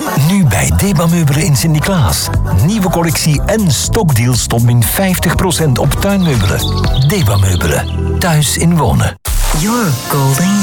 Nu bij Deba Meubelen in Sint-Niklaas. Nieuwe collectie en stokdeals tot min 50% op tuinmeubelen. Deba Meubelen. Thuis in wonen. Your golden